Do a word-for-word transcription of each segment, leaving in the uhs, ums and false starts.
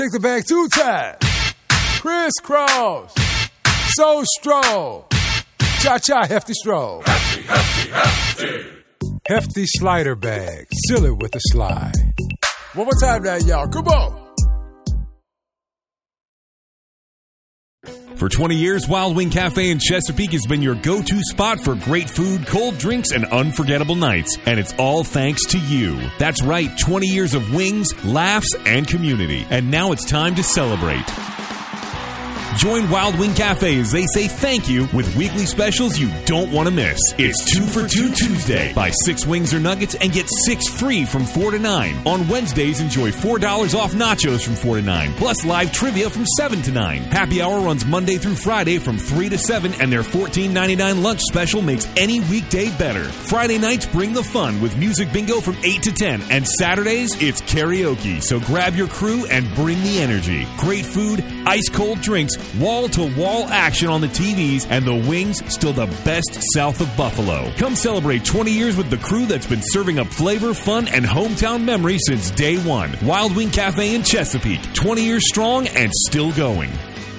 Take the bag two times. Crisscross. So stroll. Cha-cha hefty stroll. Hefty, hefty, hefty. Hefty slider bag. Seal it with a slide. One more time now, y'all. Come on. For twenty years, Wild Wing Cafe in Chesapeake has been your go-to spot for great food, cold drinks, and unforgettable nights. And it's all thanks to you. That's right, twenty years of wings, laughs, and community. And now it's time to celebrate. Join Wild Wing Cafe as they say thank you with weekly specials you don't want to miss. It's two for two Tuesday. Buy six wings or nuggets and get six free from four to nine. On Wednesdays, enjoy four dollars off nachos from four to nine, plus live trivia from seven to nine. Happy Hour runs Monday through Friday from three to seven, and their fourteen ninety-nine lunch special makes any weekday better. Friday nights bring the fun with music bingo from eight to ten, and Saturdays, it's karaoke. So grab your crew and bring the energy. Great food, ice-cold drinks, wall-to-wall action on the T Vs, and the wings still the best south of Buffalo. Come celebrate twenty years with the crew that's been serving up flavor, fun, and hometown memories since day one. Wild Wing Cafe in Chesapeake, twenty years strong and still going.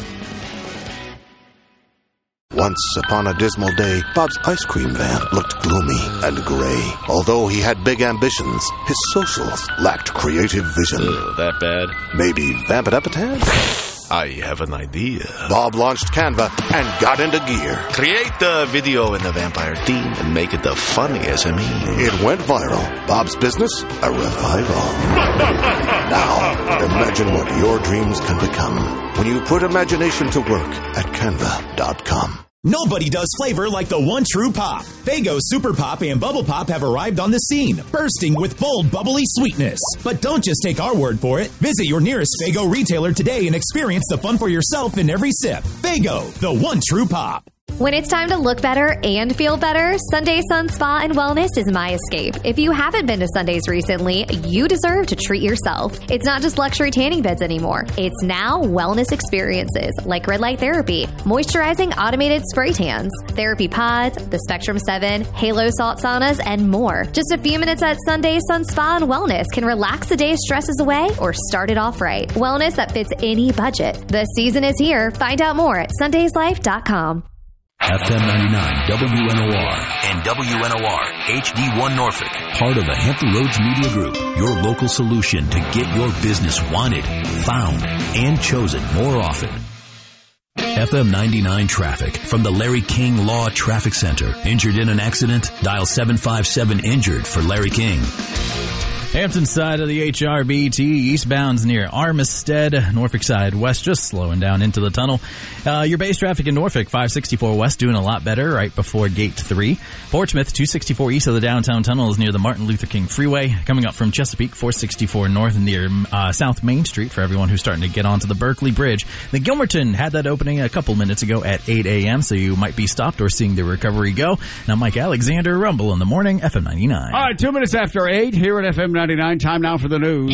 Once upon a dismal day, Bob's ice cream van looked gloomy and gray. Although he had big ambitions, his socials lacked creative vision. Ugh, that bad? Maybe vamp it up a tad? I have an idea. Bob launched Canva and got into gear. Create the video in the vampire theme and make it the funniest I mean. It went viral. Bob's business, a revival. Now, imagine what your dreams can become when you put imagination to work at canva dot com. Nobody does flavor like the one true pop. Faygo Super Pop and Bubble Pop have arrived on the scene, bursting with bold, bubbly sweetness. But don't just take our word for it. Visit your nearest Faygo retailer today and experience the fun for yourself in every sip. Faygo, the one true pop. When it's time to look better and feel better, Sunday Sun Spa and Wellness is my escape. If you haven't been to Sundays recently, you deserve to treat yourself. It's not just luxury tanning beds anymore. It's now wellness experiences like red light therapy, moisturizing automated spray tans, therapy pods, the Spectrum seven, Halo salt saunas, and more. Just a few minutes at Sunday Sun Spa and Wellness can relax the day's stresses away or start it off right. Wellness that fits any budget. The season is here. Find out more at sundays life dot com. F M ninety-nine W N O R and W N O R H D one Norfolk. Part of the Hampton Roads Media Group. Your local solution to get your business wanted, found, and chosen more often. F M ninety-nine traffic from the Larry King Law Traffic Center. Injured in an accident? Dial seven five seven injured for Larry King. Hampton side of the H R B T, eastbound's near Armistead, Norfolk side west, just slowing down into the tunnel. Uh, your base traffic in Norfolk, five sixty-four west, doing a lot better right before gate three. Portsmouth, two sixty-four east of the downtown tunnel is near the Martin Luther King Freeway. Coming up from Chesapeake, four sixty-four north near uh, South Main Street for everyone who's starting to get onto the Berkeley Bridge. The Gilmerton had that opening a couple minutes ago at eight a.m., so you might be stopped or seeing the recovery go. Now, Mike Alexander, Rumble in the Morning, F M ninety-nine. All right, two minutes after eight here at F M ninety-nine. Time now for the news.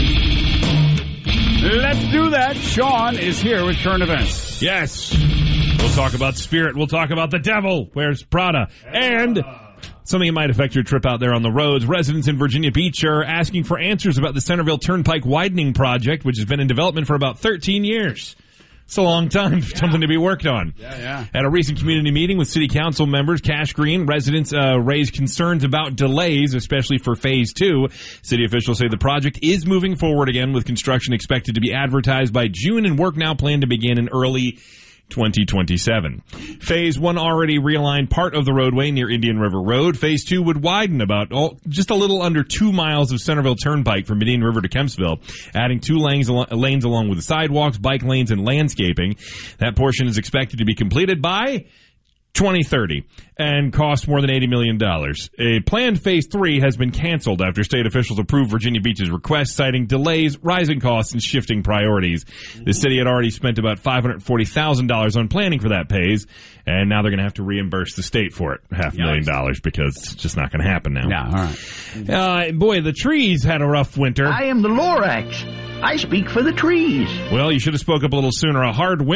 Let's do that. Sean is here with current events. Yes. We'll talk about Spirit. We'll talk about the devil. Where's Prada? And something that might affect your trip out there on the roads. Residents in Virginia Beach are asking for answers about the Centerville Turnpike widening project, which has been in development for about thirteen years. It's a long time for yeah. something to be worked on. Yeah, yeah. At a recent community meeting with city council members, Cash Green, residents uh, raised concerns about delays, especially for phase two. City officials say the project is moving forward again, with construction expected to be advertised by June and work now planned to begin in early twenty twenty-seven. Phase one already realigned part of the roadway near Indian River Road. Phase two would widen about oh, just a little under two miles of Centerville Turnpike from Indian River to Kempsville, adding two lanes, lanes along with the sidewalks, bike lanes, and landscaping. That portion is expected to be completed by twenty thirty and cost more than eighty million dollars. A planned phase three has been canceled after state officials approved Virginia Beach's request, citing delays, rising costs, and shifting priorities. The city had already spent about five hundred forty thousand dollars on planning for that phase, and now they're going to have to reimburse the state for it, half a million dollars, because it's just not going to happen now. Yeah, all right. Uh, boy, the trees had a rough winter. I am the Lorax. I speak for the trees. Well, you should have spoke up a little sooner. A hard winter